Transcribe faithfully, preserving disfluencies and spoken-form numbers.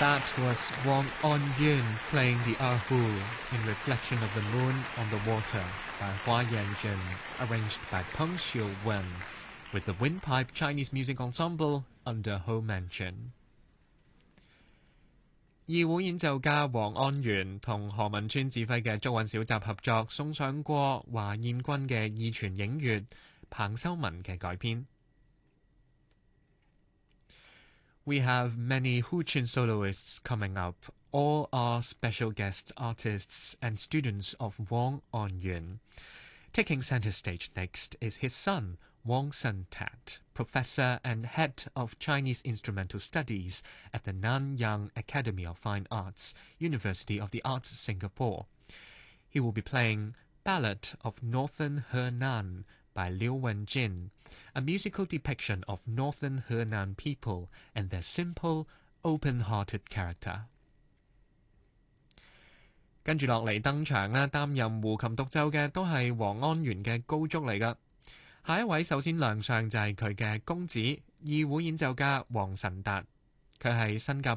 That was Wang On-yun playing the erhu in reflection of the moon on the water by Hua Yanjun, arranged by Peng Xiuwen, with the Windpipe Chinese Music Ensemble under Ho Manchun. 二胡演奏家黃安源同何文川指揮嘅竹韻小集合作，送上過華燕軍嘅義傳影月彭修文嘅改編。We have many Huqin soloists coming up. All are special guest artists and students of Wang On-yun. Taking center stage next is his son, Wang Sen-tat, professor and head of Chinese Instrumental Studies at the Nanyang Academy of Fine Arts, University of the Arts, Singapore. He will be playing Ballad of Northern Henan by Liu Wenjin, a musical depiction of northern Henan people and their simple, open-hearted character. 跟住落嚟登場咧，擔任胡琴獨奏嘅都係黃安源嘅高足嚟㗎。下一位首先亮相就係佢嘅公子，二胡演奏家黃晨達，佢係新加